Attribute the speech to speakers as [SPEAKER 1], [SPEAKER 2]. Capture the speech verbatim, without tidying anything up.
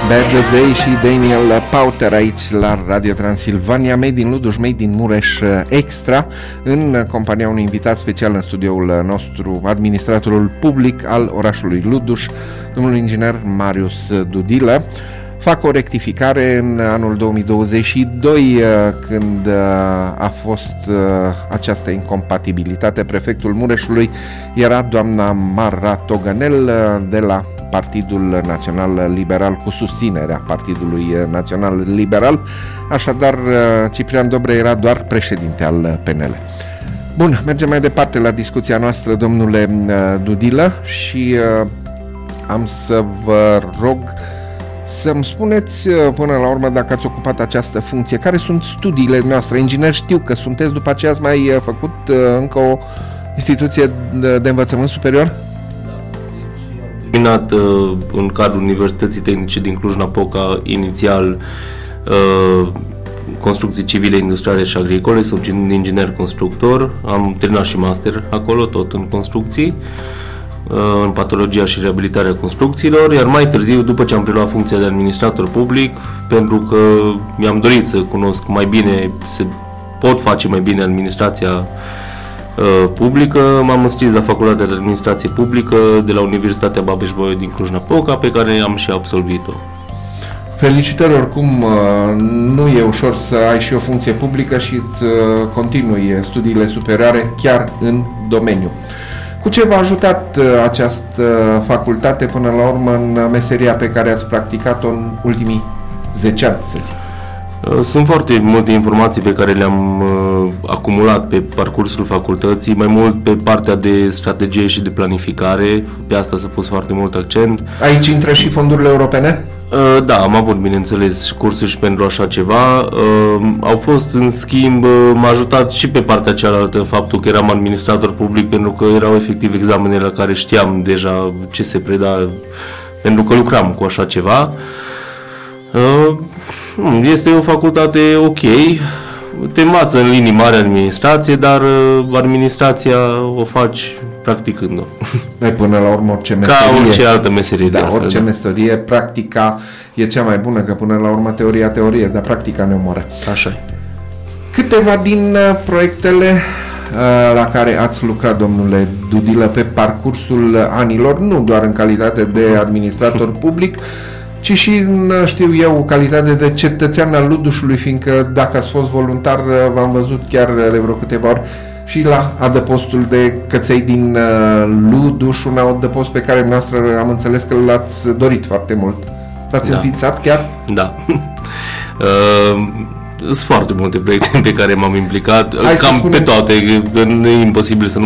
[SPEAKER 1] Bad Day și Daniel Powter aici la Radio Transilvania, Made in Luduș, Made in Mureș Extra, în compania unui invitat special în studioul nostru, administratorul public al orașului Luduș, domnul inginer Marius Dudilă. Fac o rectificare: în anul două mii douăzeci și doi, când a fost această incompatibilitate, prefectul Mureșului era doamna Mara Togănel de la Partidul Național Liberal, cu susținerea Partidului Național Liberal. Așadar, Ciprian Dobre era doar președinte al P N L. Bun, mergem mai departe la discuția noastră, domnule Dudilă, și am să vă rog să-mi spuneți până la urmă, dacă ați ocupat această funcție, care sunt studiile noastre. Inginer, știu că sunteți, după aceea ați mai făcut încă o instituție de, de învățământ superior?
[SPEAKER 2] Am terminat în cadrul Universității Tehnice din Cluj-Napoca inițial construcții civile, industriale și agricole, sunt inginer constructor. Am terminat și master acolo, tot în construcții, în patologia și reabilitarea construcțiilor, iar mai târziu, după ce am preluat funcția de administrator public, pentru că mi-am dorit să cunosc mai bine, să pot face mai bine administrația uh, publică, m-am înscris la Facultatea de Administrație Publică de la Universitatea Babeș-Bolyai din Cluj-Napoca, pe care am și absolvit-o.
[SPEAKER 1] Felicitări, oricum nu e ușor să ai și o funcție publică și să continui studiile superioare chiar în domeniu. Cu ce v-a ajutat această facultate până la urmă în meseria pe care ați practicat-o în ultimii zece ani, să zic?
[SPEAKER 2] Sunt foarte multe informații pe care le-am uh, acumulat pe parcursul facultății, mai mult pe partea de strategie și de planificare, pe asta s-a pus foarte mult accent.
[SPEAKER 1] Aici intră și fondurile europene?
[SPEAKER 2] Uh, da, am avut, bineînțeles, cursuri și pentru așa ceva. Uh, au fost, în schimb, uh, m-a ajutat și pe partea cealaltă faptul că eram administrator public, pentru că erau efectiv examenele la care știam deja ce se preda, pentru că lucram cu așa ceva. Uh, Este o facultate ok, te învață în linii mari administrație, dar administrația o faci practicând-o.
[SPEAKER 1] Dai, până la urmă, orice meserie.
[SPEAKER 2] Ca orice altă meserie.
[SPEAKER 1] Da,
[SPEAKER 2] de altfel,
[SPEAKER 1] orice
[SPEAKER 2] da.
[SPEAKER 1] meserie, practica e cea mai bună, că până la urmă teoria, teorie, dar practica ne omoară.
[SPEAKER 2] Așa e.
[SPEAKER 1] Câteva din proiectele uh, la care ați lucrat, domnule Dudilă, pe parcursul anilor, nu doar în calitate de administrator public, ci și în, știu eu, calitate de cetățean al Ludușului, fiindcă dacă ați fost voluntar, v-am văzut chiar de vreo câteva ori și la adăpostul de căței din Luduș, un adăpost pe care noastră am înțeles că l-ați dorit foarte mult. L-ați da. înființat chiar?
[SPEAKER 2] Da. uh, sunt foarte multe proiecte pe care m-am implicat,
[SPEAKER 1] Hai
[SPEAKER 2] cam pe toate, e imposibil să nu